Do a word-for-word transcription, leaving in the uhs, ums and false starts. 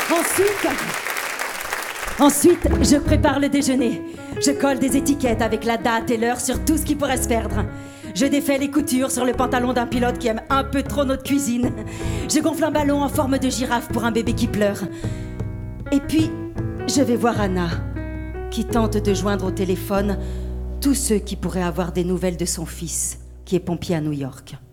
Ensuite, ensuite, je prépare le déjeuner. Je colle des étiquettes avec la date et l'heure sur tout ce qui pourrait se perdre. Je défais les coutures sur le pantalon d'un pilote qui aime un peu trop notre cuisine. Je gonfle un ballon en forme de girafe pour un bébé qui pleure. Et puis, je vais voir Anna, qui tente de joindre au téléphone tous ceux qui pourraient avoir des nouvelles de son fils, qui est pompier à New York.